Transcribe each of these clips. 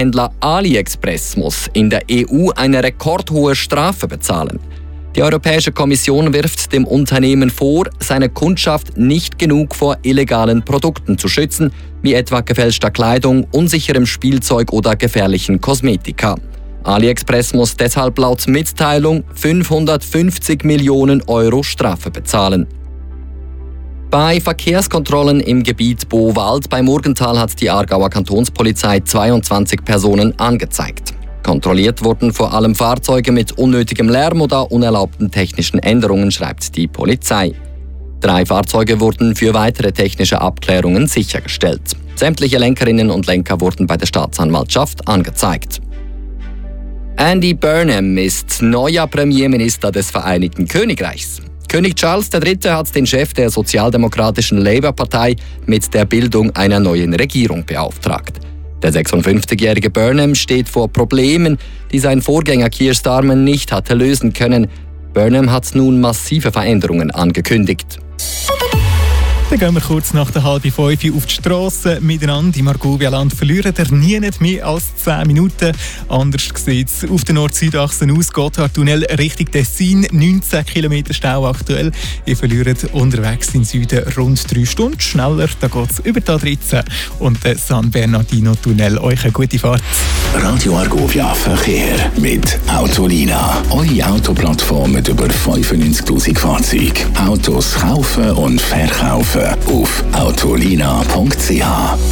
Händler AliExpress muss in der EU eine rekordhohe Strafe bezahlen. Die Europäische Kommission wirft dem Unternehmen vor, seine Kundschaft nicht genug vor illegalen Produkten zu schützen, wie etwa gefälschter Kleidung, unsicherem Spielzeug oder gefährlichen Kosmetika. AliExpress muss deshalb laut Mitteilung 550 Millionen Euro Strafe bezahlen. Bei Verkehrskontrollen im Gebiet Bowald bei Murgenthal hat die Aargauer Kantonspolizei 22 Personen angezeigt. Kontrolliert wurden vor allem Fahrzeuge mit unnötigem Lärm oder unerlaubten technischen Änderungen, schreibt die Polizei. 3 Fahrzeuge wurden für weitere technische Abklärungen sichergestellt. Sämtliche Lenkerinnen und Lenker wurden bei der Staatsanwaltschaft angezeigt. Andy Burnham ist neuer Premierminister des Vereinigten Königreichs. König Charles III. Hat den Chef der sozialdemokratischen Labour-Partei mit der Bildung einer neuen Regierung beauftragt. Der 56-jährige Burnham steht vor Problemen, die sein Vorgänger Keir Starmer nicht hatte lösen können. Burnham hat nun massive Veränderungen angekündigt. Dann gehen wir kurz nach der 4:30 auf die Strasse miteinander. Im Argovia-Land verlieren ihr nie mehr als 10 Minuten. Anders sieht es auf der Nord-Süd-Achse aus. Gotthardtunnel Richtung Tessin, 19 km Stau aktuell. Ihr verliert unterwegs in Süden rund 3 Stunden. Schneller, da geht es über die A13 und den San Bernardino-Tunnel. Euch eine gute Fahrt. Radio Argovia Verkehr mit Autolina. Eure Autoplattform mit über 95'000 Fahrzeugen. Autos kaufen und verkaufen auf autolina.ch.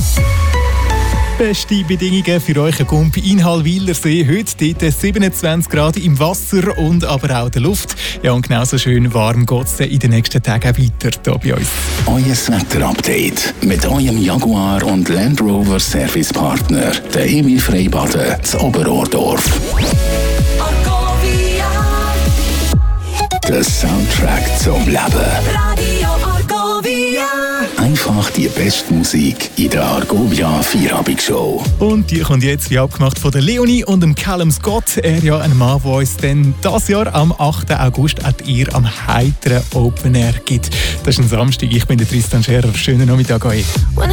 Beste Bedingungen für euch Gumpi in Hallwilersee. Heute dort 27 Grad im Wasser und aber auch der Luft. Ja, und genauso schön warm geht es in den nächsten Tagen weiter hier bei uns. Euer Wetterupdate mit eurem Jaguar und Land Rover Servicepartner, der Emil Freibaden zu Oberordorf. Der Soundtrack zum Leben. Einfach die beste Musik in der Argovia Vierabend-Show. Und die kommt jetzt wie abgemacht von der Leonie und dem Callum Scott. Er ja ein Mann, der uns dann dieses Jahr am 8. August auch ihr am heiteren Open Air gibt. Das ist ein Samstag. Ich bin der Tristan Scherer. Schönen Nachmittag euch.